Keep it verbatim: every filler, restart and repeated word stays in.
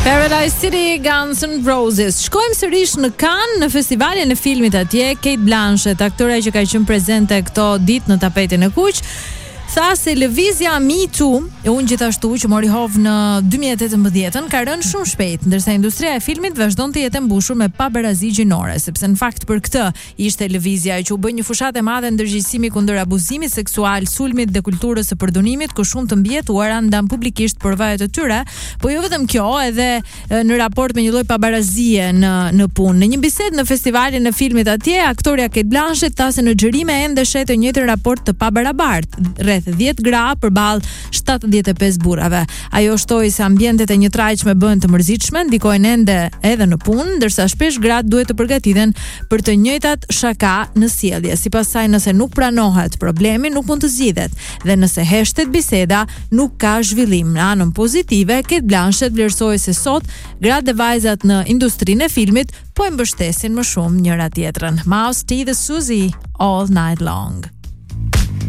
Paradise City, Guns N' Roses. Shkojmë sërish në Cannes në festivalin e filmit atje. Kate Blanchett, aktoreja që ka qenë prezente këto ditë në tapetin e kuq, tha se lëvizja Me Too, e unë gjithashtu që mori hovë në dy mijë e tetëmbëdhjetë, ka rënë shumë shpejt, ndërsa industria e filmit vazhdon të jetë mbushur me pabarazi gjinore, sepse në fakt për këtë ishte lëvizja që u bë një fushatë e madhe ndërgjegjësimi kundër abuzimit seksual, sulmit dhe kulturës së përdunimit, ku shumë të mbijetuara ndan publikisht përvojat e tyre, po jo vetëm kjo, edhe në raport me një lloj pabarazie në në punë. Në një bisedë në festivalin e filmit atje, aktoreja Kate Blanchett tha se në xhirime ende shet të njëjtin raport të pabarabartë, dhjetë gra përballë shtatëdhjetë e pesë burrave. Ajo shtoi se ambientet e një trajqme bëhen të mërzitshme, ndikojnë ende edhe në punë, ndërsa shpesh gratë duhet të përgatiten për të njëjtat shaka në sjellje. Sipas saj, nëse nuk pranohet problemi, nuk mund të zgjidhet, dhe nëse heshtet biseda, nuk ka zhvillim. Në anën pozitive, Kate Blanchett vlerësoi se sot gratë dhe vajzat në industrinë e filmit po e mbështesin më shumë njëra tjetrën. Mouse T dhe Suzy, All Night Long.